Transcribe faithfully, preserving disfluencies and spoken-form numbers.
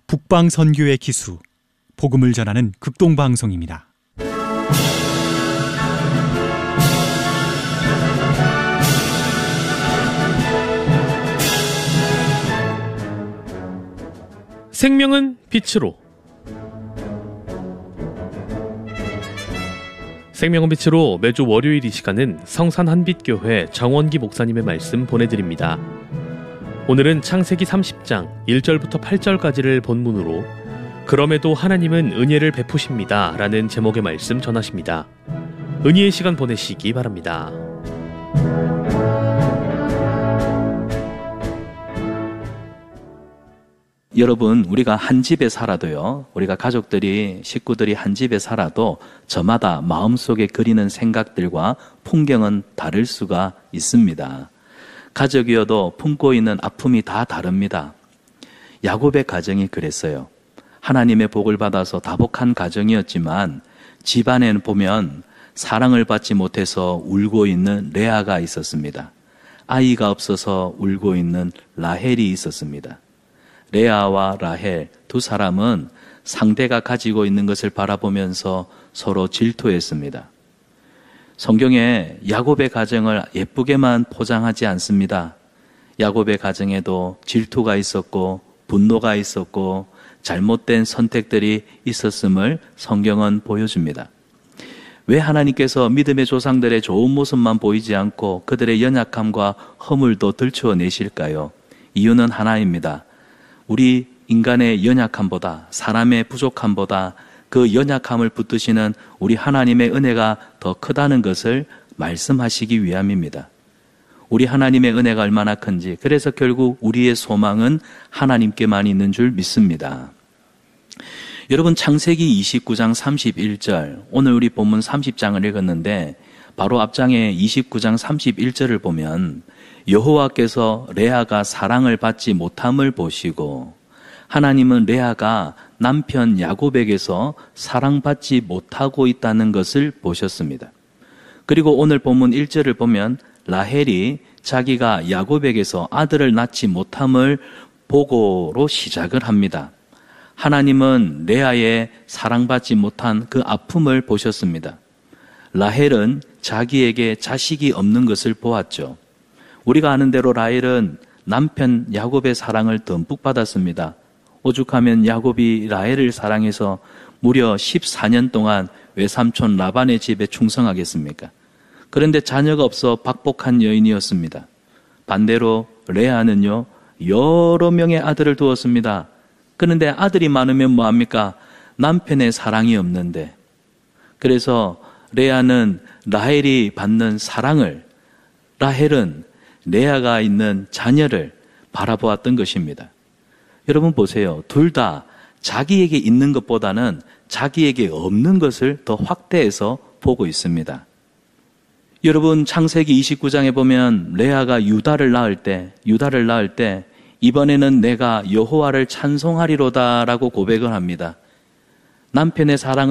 북방선교의 기수, 복음을 전하는 극동방송입니다. 생명은 빛으로. 생명은 빛으로 매주 월요일 이 시간은 성산 한빛교회 정원기 목사님의 말씀 보내드립니다. 오늘은 창세기 삼십 장 일 절부터 팔 절까지를 본문으로 그럼에도 하나님은 은혜를 베푸십니다 라는 제목의 말씀 전하십니다. 은혜의 시간 보내시기 바랍니다. 여러분, 우리가 한 집에 살아도요, 우리가 가족들이, 식구들이 한 집에 살아도 저마다 마음속에 그리는 생각들과 풍경은 다를 수가 있습니다. 가족이어도 품고 있는 아픔이 다 다릅니다. 야곱의 가정이 그랬어요. 하나님의 복을 받아서 다복한 가정이었지만 집안에는 보면 사랑을 받지 못해서 울고 있는 레아가 있었습니다. 아이가 없어서 울고 있는 라헬이 있었습니다. 레아와 라헬 두 사람은 상대가 가지고 있는 것을 바라보면서 서로 질투했습니다. 성경에 야곱의 가정을 예쁘게만 포장하지 않습니다. 야곱의 가정에도 질투가 있었고 분노가 있었고 잘못된 선택들이 있었음을 성경은 보여줍니다. 왜 하나님께서 믿음의 조상들의 좋은 모습만 보이지 않고 그들의 연약함과 허물도 들추어내실까요? 이유는 하나입니다. 우리 인간의 연약함보다, 사람의 부족함보다 그 연약함을 붙드시는 우리 하나님의 은혜가 더 크다는 것을 말씀하시기 위함입니다. 우리 하나님의 은혜가 얼마나 큰지, 그래서 결국 우리의 소망은 하나님께만 있는 줄 믿습니다. 여러분, 창세기 이십구 장 삼십일 절, 오늘 우리 본문 삼십 장을 읽었는데 바로 앞장에 이십구 장 삼십일 절을 보면 여호와께서 레아가 사랑을 받지 못함을 보시고 하나님은 레아가 남편 야곱에게서 사랑받지 못하고 있다는 것을 보셨습니다. 그리고 오늘 본문 일 절을 보면 라헬이 자기가 야곱에게서 아들을 낳지 못함을 보고로 시작을 합니다. 하나님은 레아의 사랑받지 못한 그 아픔을 보셨습니다. 라헬은 자기에게 자식이 없는 것을 보았죠. 우리가 아는 대로 라헬은 남편 야곱의 사랑을 듬뿍 받았습니다. 오죽하면 야곱이 라헬을 사랑해서 무려 십사 년 동안 외삼촌 라반의 집에 충성하겠습니까? 그런데 자녀가 없어 박복한 여인이었습니다. 반대로 레아는요, 여러 명의 아들을 두었습니다. 그런데 아들이 많으면 뭐합니까? 남편의 사랑이 없는데. 그래서 레아는 라헬이 받는 사랑을, 라헬은 레아가 있는 자녀를 바라보았던 것입니다. 여러분 보세요. 둘 다 자기에게 있는 것보다는 자기에게 없는 것을 더 확대해서 보고 있습니다. 여러분, 창세기 이십구 장에 보면 레아가 유다를 낳을 때, 유다를 낳을 때 이번에는 내가 여호와를 찬송하리로다라고 고백을 합니다. 남편의 사랑을